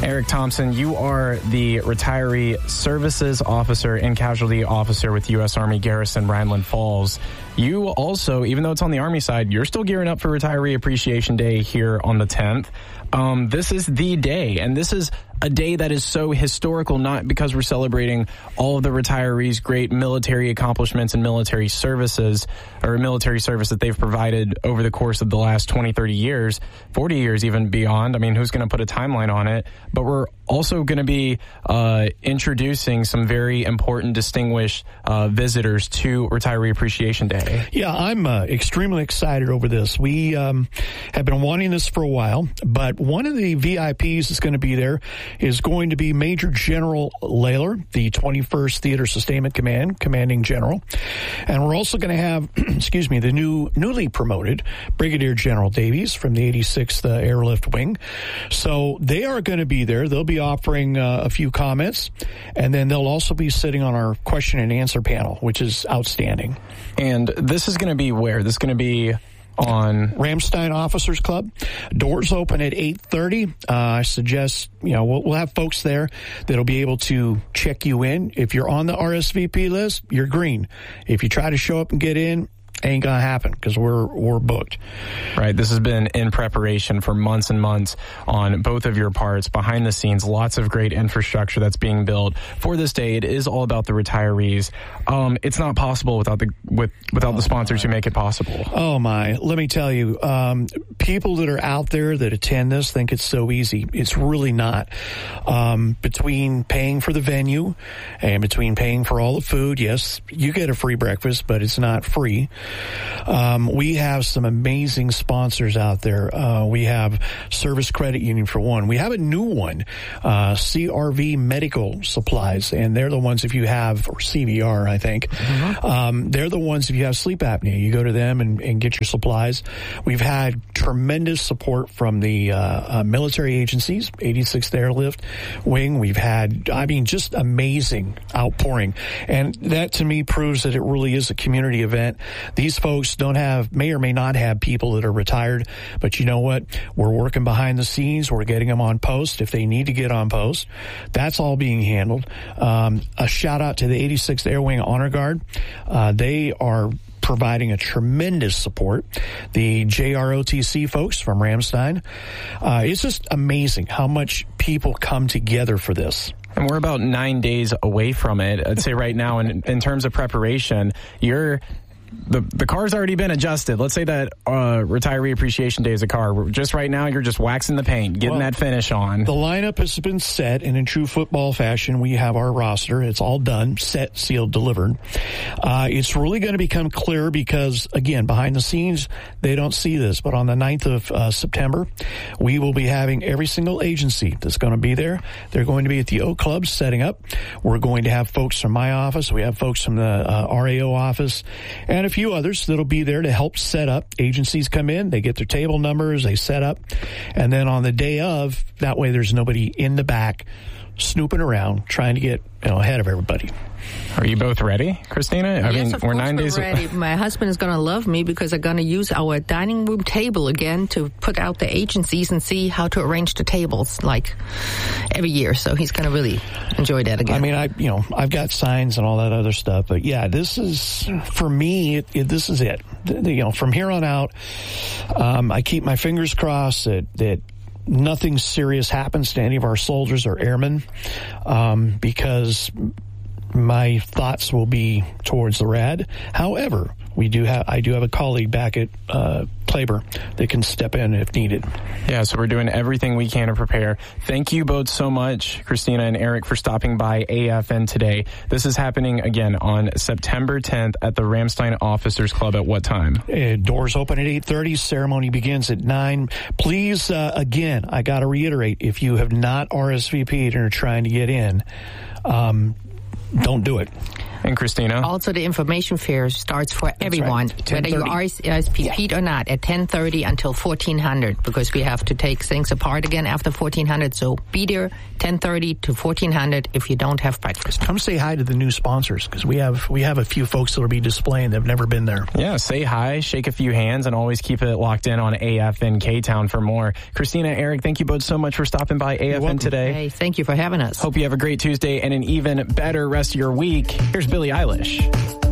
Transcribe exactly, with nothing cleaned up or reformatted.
Eric Thompson, you are the Retiree Services Officer and Casualty Officer with U S Army Garrison Rhineland Falls. You also, even though it's on the Army side, you're still gearing up for Retiree Appreciation Day here on the tenth. Um, this is the day, and this is a day that is so historical, not because we're celebrating all of the retirees' great military accomplishments and military services, or military service that they've provided over the course of the last twenty, thirty years, forty years, even beyond. I mean, who's going to put a timeline on it? But we're also going to be uh, introducing some very important, distinguished uh, visitors to Retiree Appreciation Day. Yeah, I'm uh, extremely excited over this. We um, have been wanting this for a while, but one of the V I Ps that's going to be there is going to be Major General Layler, the twenty-first Theater Sustainment Command Commanding General. And we're also going to have, excuse me, the new newly promoted Brigadier General Davies from the eighty-sixth uh, Airlift Wing. So they are going to be there. They'll be offering uh, a few comments, and then they'll also be sitting on our question and answer panel, which is outstanding. And this is going to be where? This is going to be on Ramstein Officers Club. Doors open at eight thirty. Uh, I suggest, you know, we'll, we'll have folks there that'll be able to check you in. If you're on the R S V P list, you're green. If you try to show up and get in, ain't gonna happen because we're we're booked. Right. This has been in preparation for months and months on both of your parts, behind the scenes. Lots of great infrastructure that's being built for this day. It is all about the retirees. Um, it's not possible without the with without oh the sponsors my. who make it possible. Oh my! Let me tell you, um, people that are out there that attend this think it's so easy. It's really not. Um, between paying for the venue and between paying for all the food, yes, you get a free breakfast, but it's not free. Um, we have some amazing sponsors out there. Uh, we have Service Credit Union for one. We have a new one, uh, C R V Medical Supplies, and they're the ones if you have, or C V R, I think. Mm-hmm. Um, they're the ones if you have sleep apnea. You go to them and, and get your supplies. We've had tremendous support from the uh, uh, military agencies, eighty-sixth Airlift Wing. We've had, I mean, just amazing outpouring. And that to me proves that it really is a community event. These folks don't have, may or may not have people that are retired, but you know what? We're working behind the scenes. We're getting them on post if they need to get on post. That's all being handled. Um, a shout out to the eighty-sixth Air Wing Honor Guard. Uh, they are providing a tremendous support. The J R O T C folks from Ramstein. Uh, it's just amazing how much people come together for this. And we're about nine days away from it. I'd say right now, in, in terms of preparation, you're The the car's already been adjusted. Let's say that uh, Retiree Appreciation Day is a car. Just right now, you're just waxing the paint, getting well, that finish on. The lineup has been set, and in true football fashion, we have our roster. It's all done, set, sealed, delivered. Uh, it's really going to become clear because, again, behind the scenes, they don't see this. But on the ninth of uh, September, we will be having every single agency that's going to be there. They're going to be at the Oak Club setting up. We're going to have folks from my office. We have folks from the uh, R A O office. And And a few others that'll be there to help set up. Agencies come in, they get their table numbers, they set up, and then on the day of, that way there's nobody in the back snooping around trying to get, you know, ahead of everybody. Are you both ready, Christina? I yes, mean, of we're course nine we're days ready. My husband is going to love me because I'm going to use our dining room table again to put out the agencies and see how to arrange the tables like every year. So he's going to really enjoy that again. I mean, I you know I've got signs and all that other stuff, but yeah, this is for me. It, it, this is it. The, you know, from here on out, um, I keep my fingers crossed that that. nothing serious happens to any of our soldiers or airmen, um, because my thoughts will be towards the R A D. However, we do have I do have a colleague back at uh, Claber that can step in if needed. Yeah, so we're doing everything we can to prepare. Thank you both so much, Christina and Eric, for stopping by A F N today. This is happening again on September tenth at the Ramstein Officers Club at what time? Uh, doors open at eight thirty. Ceremony begins at nine. Please, uh, again, I got to reiterate, if you have not R S V P'd and are trying to get in, um, don't do it. And Christina? Also, the information fair starts for That's everyone, right. whether you are R S V P'd yeah. or not, at ten thirty until fourteen hundred, because we have to take things apart again after fourteen hundred. So be there ten thirty to fourteen hundred if you don't have breakfast. Come say hi to the new sponsors, because we have we have a few folks that will be displaying that have never been there. Yeah, say hi, shake a few hands, and always keep it locked in on A F N K-Town for more. Christina, Eric, thank you both so much for stopping by A F N today. Hey, thank you for having us. Hope you have a great Tuesday and an even better rest of your week. Here's Billie Eilish.